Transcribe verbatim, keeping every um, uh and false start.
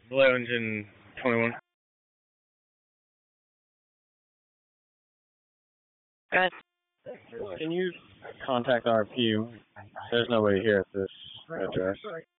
Blue engine twenty-one. Good. Can you contact R P? There's nobody here at this address.